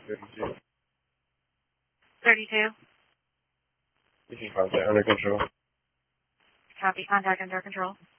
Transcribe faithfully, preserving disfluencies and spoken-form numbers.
thirty-two. thirty-two. You can contact under control. Copy. Contact under control.